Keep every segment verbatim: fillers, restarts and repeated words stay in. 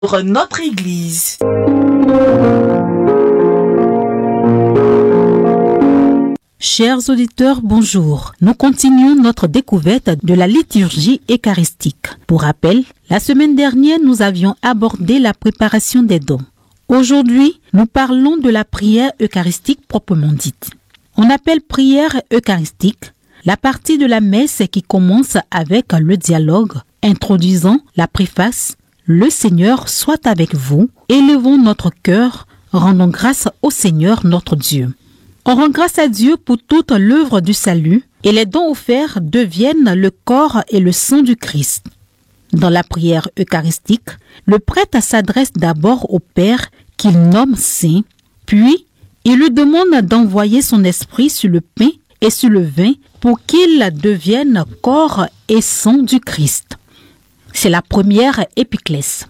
pour notre Église. Chers auditeurs, bonjour. Nous continuons notre découverte de la liturgie eucharistique. Pour rappel, la semaine dernière, nous avions abordé la préparation des dons. Aujourd'hui, nous parlons de la prière eucharistique proprement dite. On appelle prière eucharistique la partie de la messe qui commence avec le dialogue, introduisant la préface « Le Seigneur soit avec vous, élevons notre cœur, rendons grâce au Seigneur notre Dieu ». On rend grâce à Dieu pour toute l'œuvre du salut et les dons offerts deviennent le corps et le sang du Christ. Dans la prière eucharistique, le prêtre s'adresse d'abord au Père qu'il nomme Saint, puis il lui demande d'envoyer son esprit sur le pain et sur le vin pour qu'ils deviennent corps et sang du Christ. C'est la première épiclèse.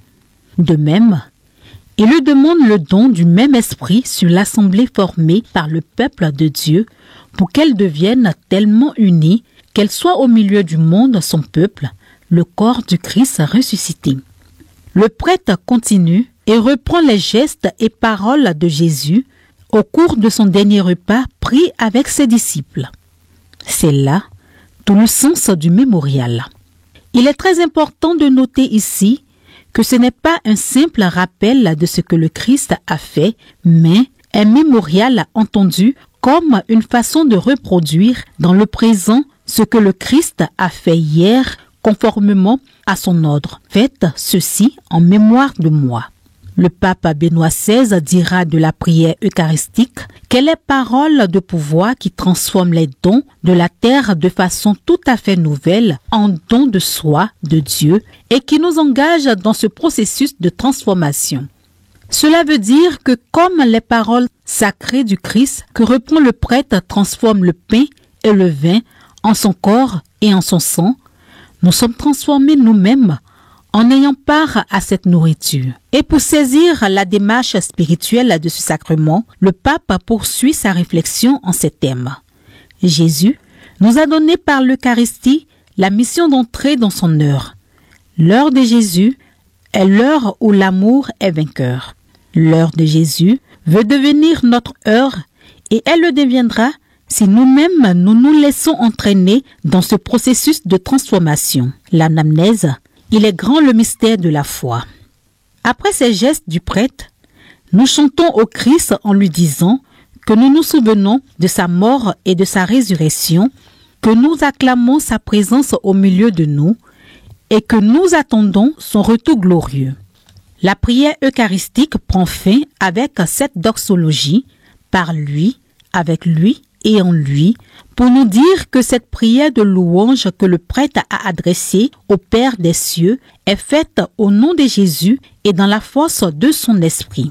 De même, il lui demande le don du même esprit sur l'assemblée formée par le peuple de Dieu pour qu'elle devienne tellement unie qu'elle soit au milieu du monde, son peuple, le corps du Christ ressuscité. Le prêtre continue et reprend les gestes et paroles de Jésus au cours de son dernier repas pris avec ses disciples. C'est là tout le sens du mémorial. Il est très important de noter ici que ce n'est pas un simple rappel de ce que le Christ a fait, mais un mémorial entendu comme une façon de reproduire dans le présent ce que le Christ a fait hier conformément à son ordre. Faites ceci en mémoire de moi. Le pape Benoît seize dira de la prière eucharistique qu'elle est parole de pouvoir qui transforme les dons de la terre de façon tout à fait nouvelle en dons de soi, de Dieu, et qui nous engage dans ce processus de transformation. Cela veut dire que comme les paroles sacrées du Christ que reprend le prêtre transforment le pain et le vin en son corps et en son sang, nous sommes transformés nous-mêmes en ayant part à cette nourriture. Et pour saisir la démarche spirituelle de ce sacrement, le pape poursuit sa réflexion en ces termes. Jésus nous a donné par l'Eucharistie la mission d'entrer dans son heure. L'heure de Jésus est l'heure où l'amour est vainqueur. L'heure de Jésus veut devenir notre heure et elle le deviendra si nous-mêmes nous nous laissons entraîner dans ce processus de transformation. L'anamnèse, il est grand le mystère de la foi. Après ces gestes du prêtre, nous chantons au Christ en lui disant que nous nous souvenons de sa mort et de sa résurrection, que nous acclamons sa présence au milieu de nous et que nous attendons son retour glorieux. La prière eucharistique prend fin avec cette doxologie, par lui, avec lui et en lui, pour nous dire que cette prière de louange que le prêtre a adressée au Père des cieux est faite au nom de Jésus et dans la force de son esprit.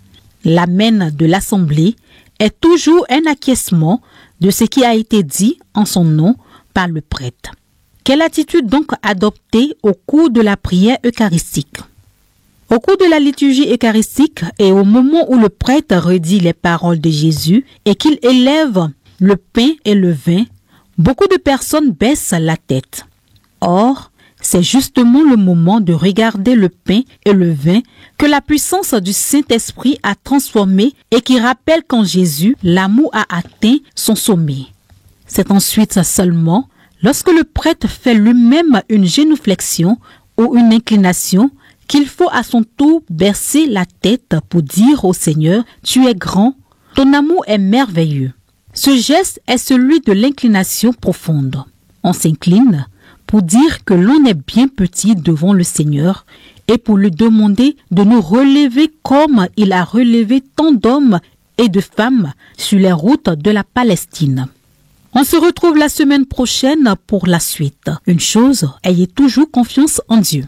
L'amen de l'assemblée est toujours un acquiescement de ce qui a été dit en son nom par le prêtre. Quelle attitude donc adopter au cours de la prière eucharistique? Au cours de la liturgie eucharistique et au moment où le prêtre redit les paroles de Jésus et qu'il élève le pain et le vin, beaucoup de personnes baissent la tête. Or, c'est justement le moment de regarder le pain et le vin que la puissance du Saint-Esprit a transformé et qui rappelle qu'en Jésus, l'amour a atteint son sommet. C'est ensuite seulement lorsque le prêtre fait lui-même une génuflexion ou une inclination qu'il faut à son tour baisser la tête pour dire au Seigneur « Tu es grand, ton amour est merveilleux ». Ce geste est celui de l'inclination profonde. On s'incline pour dire que l'on est bien petit devant le Seigneur et pour lui demander de nous relever comme il a relevé tant d'hommes et de femmes sur les routes de la Palestine. On se retrouve la semaine prochaine pour la suite. Une chose, ayez toujours confiance en Dieu.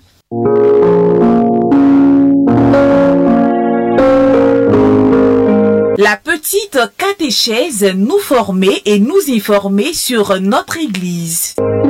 La petite catéchèse nous former et nous informer sur notre Église.